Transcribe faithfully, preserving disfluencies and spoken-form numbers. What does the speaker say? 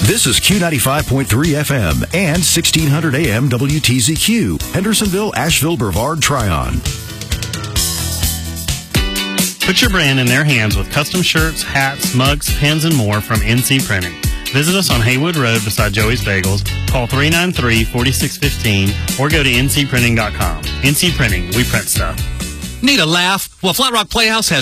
This is Q ninety-five point three F M and sixteen hundred A M W T Z Q, Hendersonville, Asheville, Brevard, Tryon. Put your brand in their hands with custom shirts, hats, mugs, pins, and more from N C Printing. Visit us on Haywood Road beside Joey's Bagels. Call three nine three, four six one five or go to N C printing dot com. N C Printing, we print stuff. Need a laugh? Well, Flat Rock Playhouse has